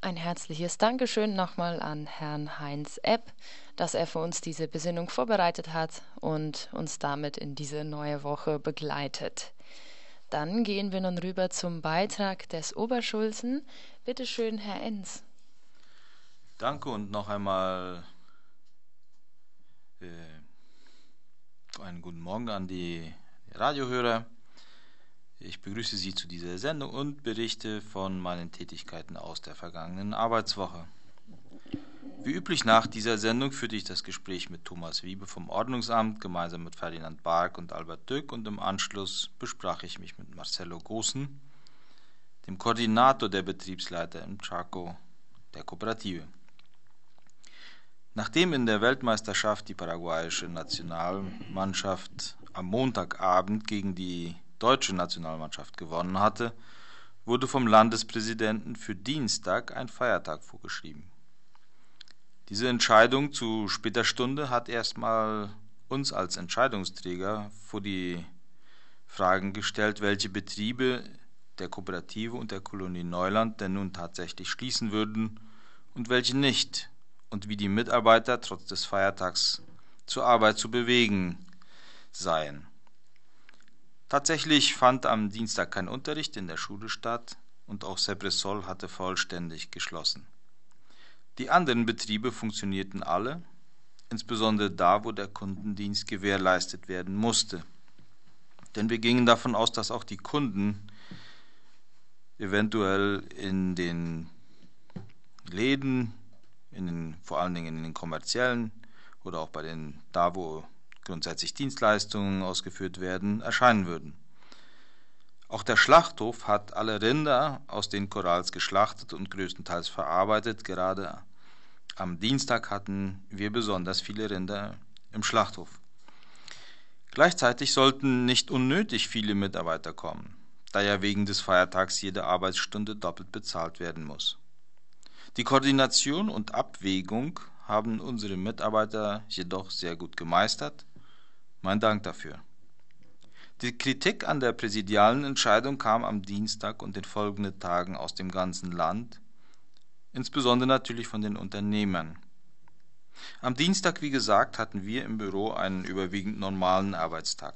Ein herzliches Dankeschön nochmal an Herrn Heinz Epp, dass er für uns diese Besinnung vorbereitet hat und uns damit in diese neue Woche begleitet. Dann gehen wir nun rüber zum Beitrag des Oberschulzen. Bitte schön, Herr Enz. Danke und noch einmal einen guten Morgen an die Radiohörer. Ich begrüße Sie zu dieser Sendung und berichte von meinen Tätigkeiten aus der vergangenen Arbeitswoche. Wie üblich nach dieser Sendung führte ich das Gespräch mit Thomas Wiebe vom Ordnungsamt gemeinsam mit Ferdinand Bark und Albert Dück und im Anschluss besprach ich mich mit Marcelo Gossen, dem Koordinator der Betriebsleiter im Chaco der Kooperative. Nachdem in der Weltmeisterschaft die paraguayische Nationalmannschaft am Montagabend gegen die deutsche Nationalmannschaft gewonnen hatte, wurde vom Landespräsidenten für Dienstag ein Feiertag vorgeschrieben. Diese Entscheidung zu später Stunde hat erstmal uns als Entscheidungsträger vor die Fragen gestellt, welche Betriebe der Kooperative und der Kolonie Neuland denn nun tatsächlich schließen würden und welche nicht, und wie die Mitarbeiter trotz des Feiertags zur Arbeit zu bewegen seien. Tatsächlich fand am Dienstag kein Unterricht in der Schule statt und auch Sepresol hatte vollständig geschlossen. Die anderen Betriebe funktionierten alle, insbesondere da, wo der Kundendienst gewährleistet werden musste. Denn wir gingen davon aus, dass auch die Kunden eventuell in den Läden, vor allen Dingen in den kommerziellen oder auch da, wo grundsätzlich Dienstleistungen ausgeführt werden, erscheinen würden. Auch der Schlachthof hat alle Rinder aus den Korals geschlachtet und größtenteils verarbeitet. Gerade am Dienstag hatten wir besonders viele Rinder im Schlachthof. Gleichzeitig sollten nicht unnötig viele Mitarbeiter kommen, da ja wegen des Feiertags jede Arbeitsstunde doppelt bezahlt werden muss. Die Koordination und Abwägung haben unsere Mitarbeiter jedoch sehr gut gemeistert. Mein Dank dafür. Die Kritik an der präsidialen Entscheidung kam am Dienstag und den folgenden Tagen aus dem ganzen Land, insbesondere natürlich von den Unternehmern. Am Dienstag, wie gesagt, hatten wir im Büro einen überwiegend normalen Arbeitstag.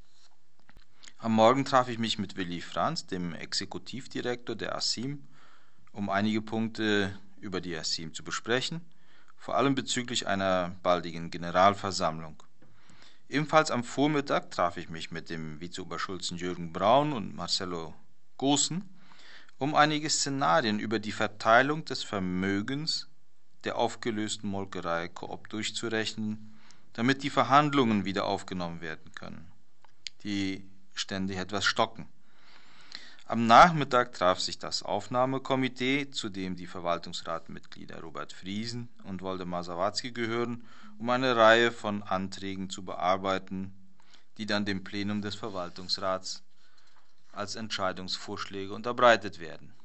Am Morgen traf ich mich mit Willi Franz, dem Exekutivdirektor der ASIM, um einige Punkte über die ASIM zu besprechen, vor allem bezüglich einer baldigen Generalversammlung. Ebenfalls am Vormittag traf ich mich mit dem Vizeoberschulzen Jürgen Braun und Marcelo Gossen, um einige Szenarien über die Verteilung des Vermögens der aufgelösten Molkerei Coop durchzurechnen, damit die Verhandlungen wieder aufgenommen werden können, die ständig etwas stocken. Am Nachmittag traf sich das Aufnahmekomitee, zu dem die Verwaltungsratmitglieder Robert Friesen und Woldemar Sawatzki gehören, um eine Reihe von Anträgen zu bearbeiten, die dann dem Plenum des Verwaltungsrats als Entscheidungsvorschläge unterbreitet werden.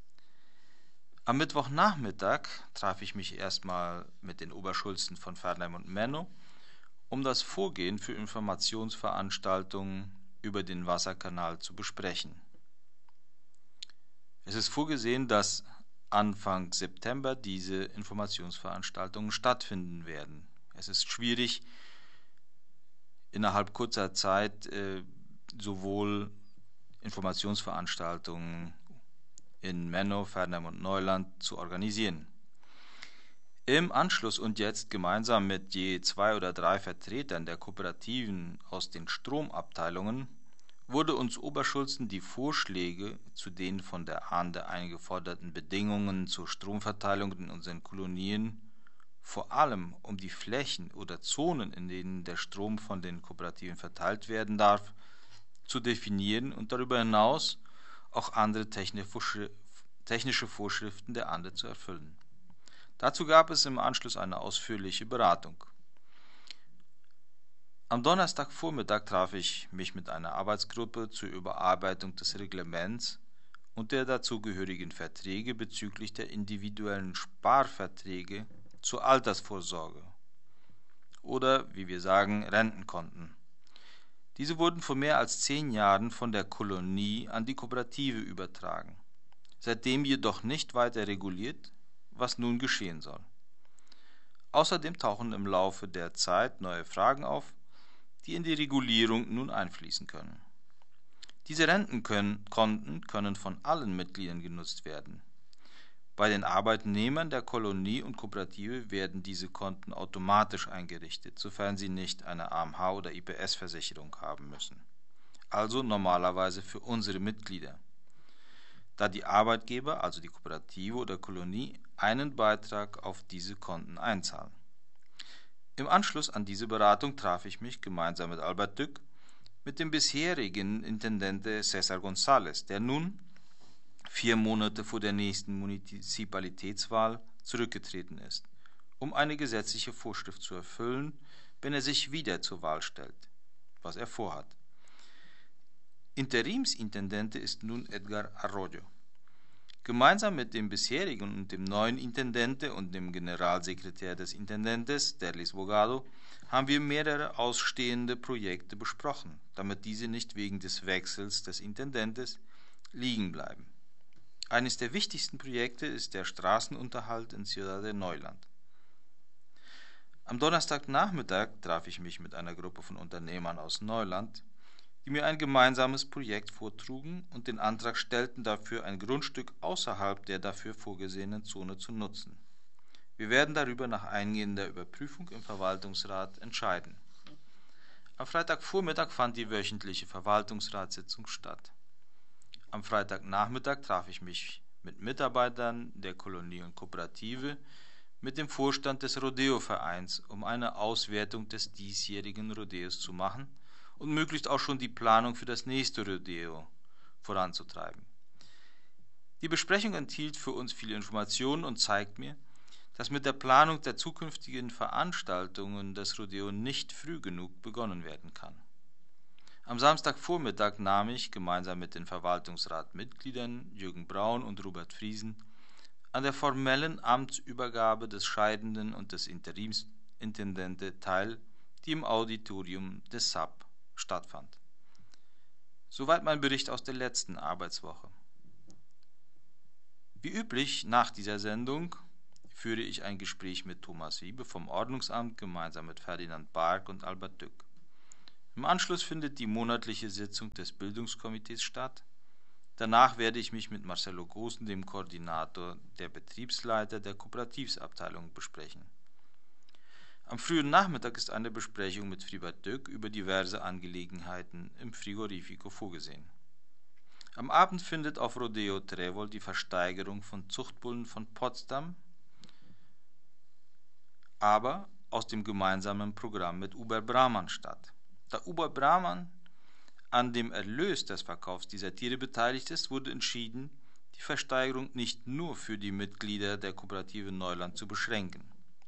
Am Mittwochnachmittag traf ich mich erstmal mit den Oberschulzen von Fernheim und Menno, um das Vorgehen für Informationsveranstaltungen über den Wasserkanal zu besprechen. Es ist vorgesehen, dass Anfang September diese Informationsveranstaltungen stattfinden werden. Es ist schwierig, innerhalb kurzer Zeit sowohl Informationsveranstaltungen in Menno, Fernheim und Neuland zu organisieren. Im Anschluss und jetzt gemeinsam mit je 2 oder 3 Vertretern der Kooperativen aus den Stromabteilungen wurde uns Oberschulzen die Vorschläge zu den von der Ahnde eingeforderten Bedingungen zur Stromverteilung in unseren Kolonien, vor allem um die Flächen oder Zonen, in denen der Strom von den Kooperativen verteilt werden darf, zu definieren und darüber hinaus auch andere technische Vorschriften der Ahnde zu erfüllen. Dazu gab es im Anschluss eine ausführliche Beratung. Am Donnerstagvormittag traf ich mich mit einer Arbeitsgruppe zur Überarbeitung des Reglements und der dazugehörigen Verträge bezüglich der individuellen Sparverträge zur Altersvorsorge oder, wie wir sagen, Rentenkonten. Diese wurden vor mehr als 10 Jahren von der Kolonie an die Kooperative übertragen. seitdem jedoch nicht weiter reguliert, was nun geschehen soll. Außerdem tauchen im Laufe der Zeit neue Fragen auf, die in die Regulierung nun einfließen können. Diese Rentenkonten können von allen Mitgliedern genutzt werden. Bei den Arbeitnehmern der Kolonie und Kooperative werden diese Konten automatisch eingerichtet, sofern sie nicht eine AMH oder IPS-Versicherung haben müssen. Also normalerweise für unsere Mitglieder, da die Arbeitgeber, also die Kooperative oder Kolonie, einen Beitrag auf diese Konten einzahlen. Im Anschluss an diese Beratung traf ich mich gemeinsam mit Albert Dück mit dem bisherigen Intendente César González, der nun 4 Monate vor der nächsten Munizipalitätswahl zurückgetreten ist, um eine gesetzliche Vorschrift zu erfüllen, wenn er sich wieder zur Wahl stellt, was er vorhat. Interimsintendente ist nun Edgar Arroyo. Gemeinsam mit dem bisherigen und dem neuen Intendente und dem Generalsekretär des Intendentes, Derlis Bogado, haben wir mehrere ausstehende Projekte besprochen, damit diese nicht wegen des Wechsels des Intendentes liegen bleiben. Eines der wichtigsten Projekte ist der Straßenunterhalt in Ciudad de Neuland. Am Donnerstagnachmittag traf ich mich mit einer Gruppe von Unternehmern aus Neuland, die mir ein gemeinsames Projekt vortrugen und den Antrag stellten, dafür ein Grundstück außerhalb der dafür vorgesehenen Zone zu nutzen. Wir werden darüber nach eingehender Überprüfung im Verwaltungsrat entscheiden. Am Freitagvormittag fand die wöchentliche Verwaltungsratssitzung statt. Am Freitagnachmittag traf ich mich mit Mitarbeitern der Kolonie und Kooperative, mit dem Vorstand des Rodeo-Vereins, um eine Auswertung des diesjährigen Rodeos zu machen und möglichst auch schon die Planung für das nächste Rodeo voranzutreiben. Die Besprechung enthielt für uns viele Informationen und zeigt mir, dass mit der Planung der zukünftigen Veranstaltungen des Rodeo nicht früh genug begonnen werden kann. Am Samstagvormittag nahm ich gemeinsam mit den Verwaltungsratmitgliedern Jürgen Braun und Robert Friesen an der formellen Amtsübergabe des Scheidenden und des Interimsintendente teil, die im Auditorium des SAP stattfand. Soweit mein Bericht aus der letzten Arbeitswoche. Wie üblich nach dieser Sendung führe ich ein Gespräch mit Thomas Wiebe vom Ordnungsamt gemeinsam mit Ferdinand Bark und Albert Dück. Im Anschluss findet die monatliche Sitzung des Bildungskomitees statt. Danach werde ich mich mit Marcelo Goossen, dem Koordinator der Betriebsleiter der Kooperativsabteilung, besprechen. Am frühen Nachmittag ist eine Besprechung mit Fribert Dück über diverse Angelegenheiten im Frigorifico vorgesehen. Am Abend findet auf Rodeo Trevol die Versteigerung von Zuchtbullen von Potsdam, aber aus dem gemeinsamen Programm mit Uber Brahman statt. Da Uber Brahman an dem Erlös des Verkaufs dieser Tiere beteiligt ist, wurde entschieden, die Versteigerung nicht nur für die Mitglieder der Kooperative Neuland zu beschränken.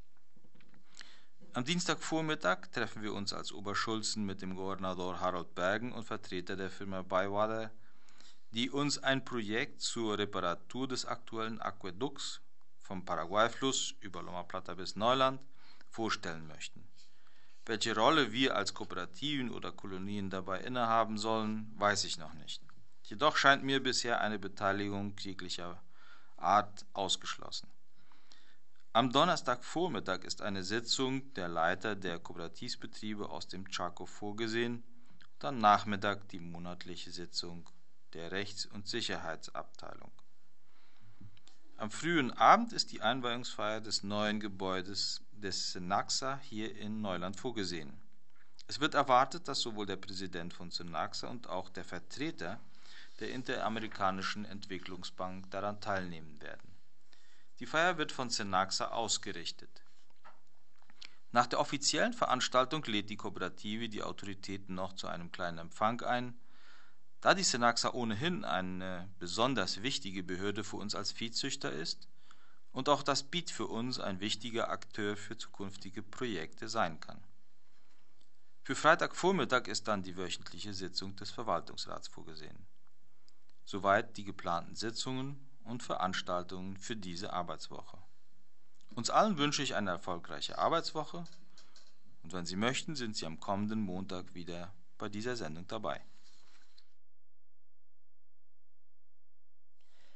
Am Dienstagvormittag treffen wir uns als Oberschulzen mit dem Gouverneur Harold Bergen und Vertreter der Firma Bywater, die uns ein Projekt zur Reparatur des aktuellen Aquädukts vom Paraguay-Fluss über Loma Plata bis Neuland vorstellen möchten. Welche Rolle wir als Kooperativen oder Kolonien dabei innehaben sollen, weiß ich noch nicht. Jedoch scheint mir bisher eine Beteiligung jeglicher Art ausgeschlossen. Am Donnerstagvormittag ist eine Sitzung der Leiter der Kooperativbetriebe aus dem Chaco vorgesehen und am Nachmittag die monatliche Sitzung der Rechts- und Sicherheitsabteilung. Am frühen Abend ist die Einweihungsfeier des neuen Gebäudes des Senaxa hier in Neuland vorgesehen. Es wird erwartet, dass sowohl der Präsident von Senaxa und auch der Vertreter der Interamerikanischen Entwicklungsbank daran teilnehmen werden. Die Feier wird von Senaxa ausgerichtet. Nach der offiziellen Veranstaltung lädt die Kooperative die Autoritäten noch zu einem kleinen Empfang ein. Da die Senaxa ohnehin eine besonders wichtige Behörde für uns als Viehzüchter ist und auch das BIT für uns ein wichtiger Akteur für zukünftige Projekte sein kann. Für Freitagvormittag ist dann die wöchentliche Sitzung des Verwaltungsrats vorgesehen. Soweit die geplanten Sitzungen und Veranstaltungen für diese Arbeitswoche. Uns allen wünsche ich eine erfolgreiche Arbeitswoche und wenn Sie möchten, sind Sie am kommenden Montag wieder bei dieser Sendung dabei.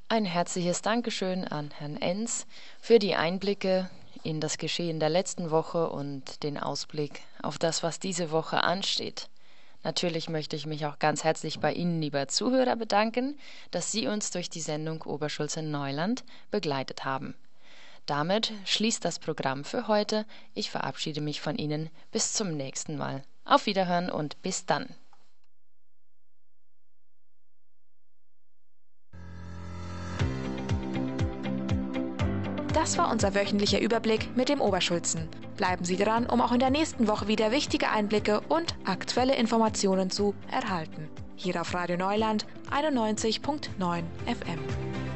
Ein herzliches Dankeschön an Herrn Enz für die Einblicke in das Geschehen der letzten Woche und den Ausblick auf das, was diese Woche ansteht. Natürlich möchte ich mich auch ganz herzlich bei Ihnen, lieber Zuhörer, bedanken, dass Sie uns durch die Sendung Oberschulze Neuland begleitet haben. Damit schließt das Programm für heute. Ich verabschiede mich von Ihnen. Bis zum nächsten Mal. Auf Wiederhören und bis dann. Das war unser wöchentlicher Überblick mit dem Oberschulzen. Bleiben Sie dran, um auch in der nächsten Woche wieder wichtige Einblicke und aktuelle Informationen zu erhalten. Hier auf Radio Neuland 91.9 FM.